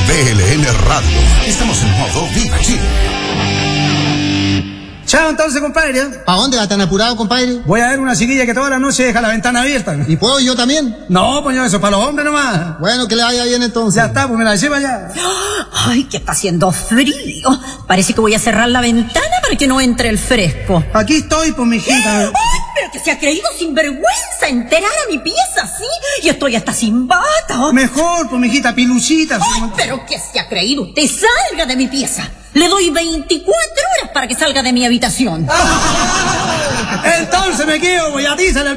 BLN Radio. Estamos en modo Viva Chile. Chao, entonces, compadre. ¿Para dónde va tan apurado, compadre? Voy a ver una chiquilla que toda la noche deja la ventana abierta. ¿Y puedo yo también? No, pues eso, para los hombres nomás. Bueno, que le vaya bien entonces. Ya está, pues me la lleva ya. Ay, que está haciendo frío. Parece que voy a cerrar la ventana para que no entre el fresco. Aquí estoy, pues, mijita. Ay, pero que se ha creído sinvergüenza enterar a mi pieza, ¿sí? Y estoy hasta sin bata. Mejor, pues, mijita, piluchita. Ay, pero que se ha creído usted. Salga de mi pieza. Le doy 24 horas para que salga de mi habitación. Entonces me quedo, voy a ti, sale al